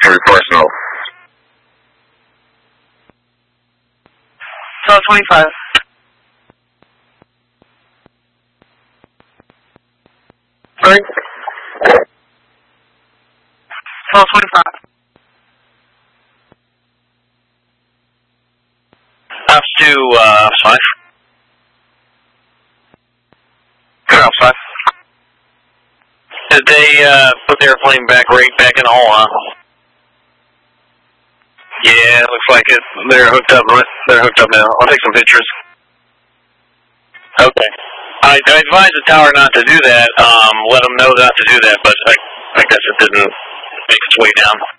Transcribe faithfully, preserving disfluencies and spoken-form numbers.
to report snow. twelve twenty-five. Sorry? twelve twenty-five. Ops to, uh, Ops five. Ops five. Did they, uh, put the airplane back right back in the hole, huh? Yeah, it looks like it. They're hooked up. They're hooked up now. I'll take some pictures. Okay. I, I advised the tower not to do that. Um, let them know not to do that, but I, I guess it didn't make its way down.